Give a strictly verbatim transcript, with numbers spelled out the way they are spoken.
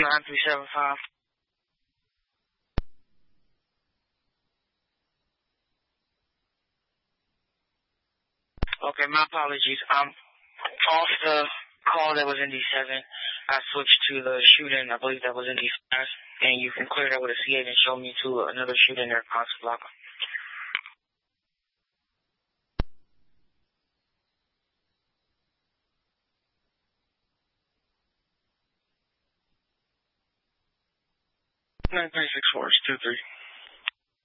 nine three seven five. Okay, my apologies. Um, off the call that was in D seven, I switched to the shooting. I believe that was in D five, and you can clear that with a C eight and show me to another shooting there, Consul Blocker. nine three six four, two three.